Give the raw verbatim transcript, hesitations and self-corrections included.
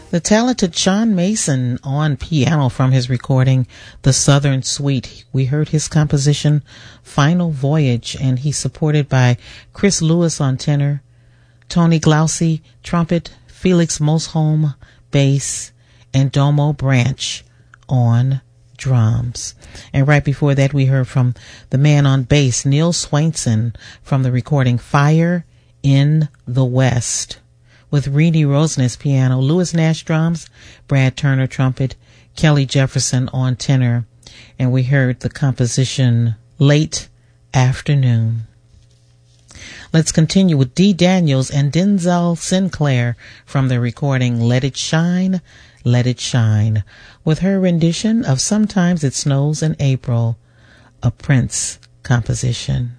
The talented Sean Mason on piano from his recording, The Southern Suite. We heard his composition, Final Voyage, and he's supported by Chris Lewis on tenor, Tony Glaucy, trumpet, Felix Mosholm, bass, and Domo Branch on drums. And right before that, we heard from the man on bass, Neil Swainson, from the recording Fire in the West, with Reedy Roseness piano, Lewis Nash drums, Brad Turner trumpet, Kelly Jefferson on tenor, and we heard the composition Late Afternoon. Let's continue with Dee Daniels and Denzel Sinclair from the recording Let It Shine, Let It Shine, with her rendition of Sometimes It Snows in April, a Prince composition.